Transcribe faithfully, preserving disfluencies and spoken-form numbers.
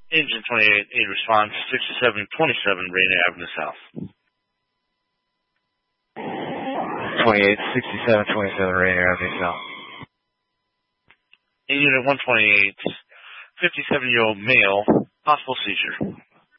Engine twenty-eight, eight response, sixty-seven twenty-seven Rainier Avenue South. twenty-eight, sixty-seven twenty-seven Rainier Avenue South. In Unit one twenty-eight, fifty-seven-year-old male, possible seizure.